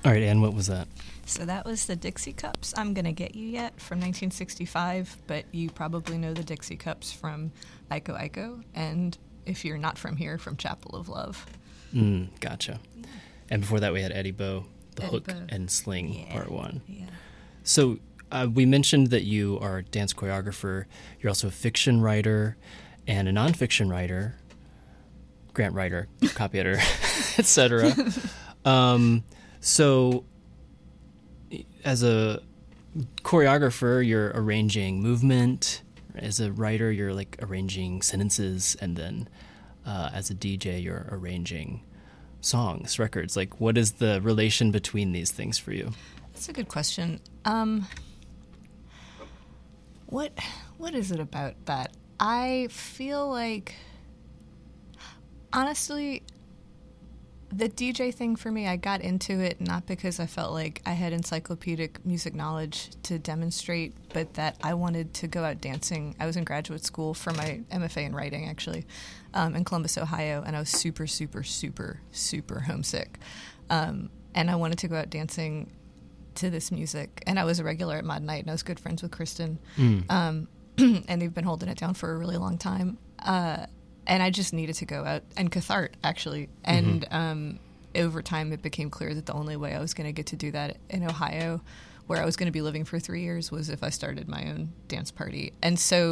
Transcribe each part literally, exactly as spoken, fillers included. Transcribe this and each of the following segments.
All right, Anne, what was that? So that was the Dixie Cups, I'm Gonna Get You Yet, from nineteen sixty-five, but you probably know the Dixie Cups from Iko Iko, and if you're not from here, from Chapel of Love. Mm, gotcha. Yeah. And before that, we had Eddie Bo, The Eddie Hook Bo. and Sling, Yeah. Part One. Yeah. So uh, we mentioned that you are a dance choreographer. You're also a fiction writer and a nonfiction writer, grant writer, copy editor, et cetera. Um, so as a choreographer, you're arranging movement. As a writer, you're like arranging sentences, and then uh, as a D J, you're arranging songs, records. Like, what is the relation between these things for you? That's a good question. Um, what what is it about that? I feel like, honestly, the D J thing for me, I got into it not because I felt like I had encyclopedic music knowledge to demonstrate, but that I wanted to go out dancing. I was in graduate school for my M F A in writing, actually, um, in Columbus, Ohio, and I was super, super, super, super homesick. Um, and I wanted to go out dancing to this music. And I was a regular at Mod Night, and I was good friends with Kristen. Mm. Um, and they've been holding it down for a really long time. Uh, And I just needed to go out and cathart, actually. And mm-hmm. um, over time, it became clear that the only way I was going to get to do that in Ohio, where I was going to be living for three years, was if I started my own dance party. And so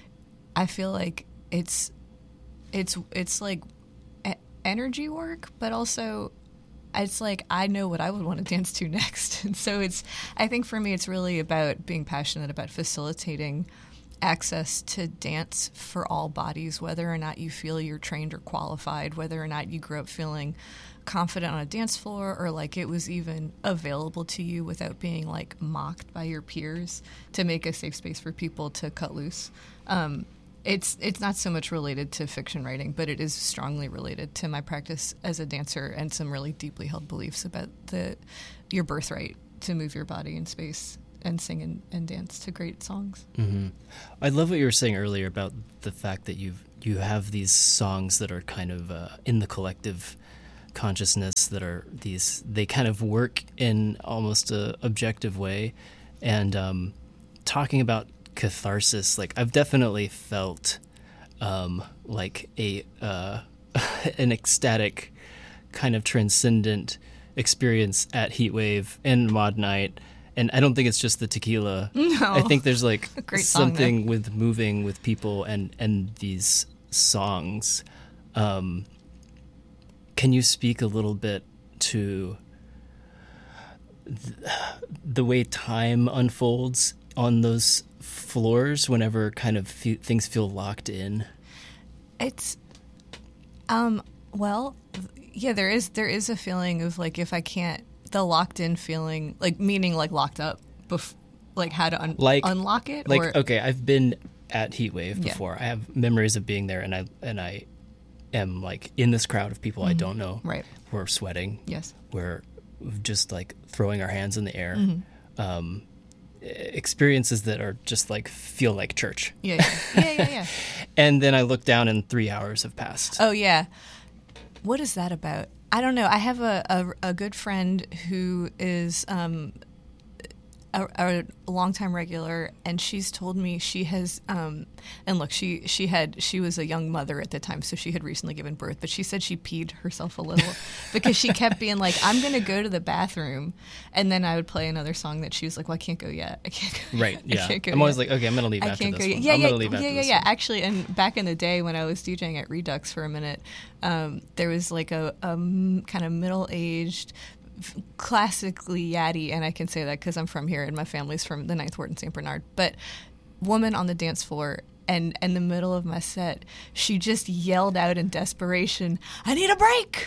I feel like it's it's it's like e- energy work, but also it's like I know what I would want to dance to next. And so it's I think for me, it's really about being passionate about facilitating access to dance for all bodies, whether or not you feel you're trained or qualified, whether or not you grew up feeling confident on a dance floor, or like it was even available to you without being like mocked by your peers, to make a safe space for people to cut loose. Um, it's it's not so much related to fiction writing, but it is strongly related to my practice as a dancer and some really deeply held beliefs about the your birthright to move your body in space and sing and, and dance to great songs. Mm-hmm. I love what you were saying earlier about the fact that you've you have these songs that are kind of uh, in the collective consciousness, that are these they kind of work in almost a objective way. And um, talking about catharsis, like I've definitely felt um, like a uh, an ecstatic kind of transcendent experience at Heatwave and Mod Night. And I don't think it's just the tequila. No. I think there's like something song, with moving with people and, and these songs. Um, can you speak a little bit to th- the way time unfolds on those floors whenever kind of fe- things feel locked in? It's, um, well, yeah, there is there is a feeling of like if I can't, the locked in feeling, like meaning like locked up, bef- like how to un- like, unlock it. Like, or... okay, I've been at Heatwave yeah. before. I have memories of being there, and I and I am like in this crowd of people mm-hmm. I don't know. Right. We're sweating. Yes. We're just like throwing our hands in the air. Mm-hmm. Um, experiences that are just like feel like church. Yeah, yeah, yeah, yeah. yeah. And then I look down, and three hours have passed. Oh yeah. What is that about? I don't know. I have a, a, a good friend who is um, a, a longtime regular, and she's told me she has. Um, and look, she she had she was a young mother at the time, so she had recently given birth. But she said she peed herself a little because she kept being like, "I'm going to go to the bathroom," and then I would play another song that she was like, "Well, I can't go yet. I can't go." Right. Yet. Yeah. I can't go I'm always yet. like, okay, I'm going to leave I after can't this go one. yet. Yeah, I'm yeah, going to leave yeah, after yeah, this yeah. one. Actually, and back in the day when I was DJing at Redux for a minute, um, there was like a, a m- kind of middle-aged, classically yatty, and I can say that because I'm from here and my family's from the Ninth Ward in Saint Bernard, but woman on the dance floor, and in the middle of my set, she just yelled out in desperation, "I need a break!"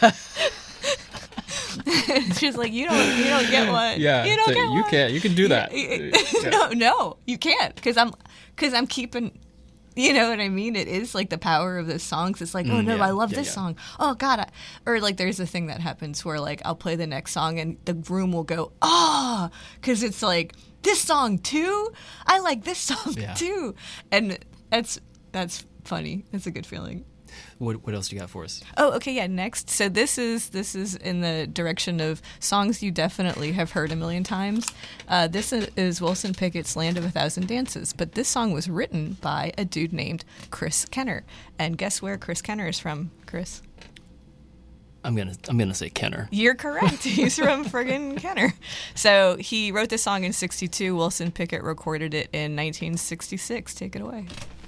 She's like, "You don't, you don't get one. Yeah, you don't so get you one. can't. You can do that. Yeah. No, no, you can't, because I'm, because I'm keeping." You know what I mean? It is like the power of the songs. It's like, oh Mm, no, yeah, I love yeah, this yeah. song. Oh God. I, or like there's a thing that happens where like I'll play the next song and the room will go, ah, oh, because it's like, this song too? I like this song Yeah. too. And that's, that's funny. It's a good feeling. what what else do you got for us? Oh, okay, yeah. Next, so this is this is in the direction of songs you definitely have heard a million times. Uh, this is Wilson Pickett's "Land of a Thousand Dances," but this song was written by a dude named Chris Kenner. And guess where Chris Kenner is from, Chris? I'm gonna I'm gonna say Kenner. You're correct. He's from friggin' Kenner. So he wrote this song in sixty-two. Wilson Pickett recorded it in nineteen sixty-six. Take it away.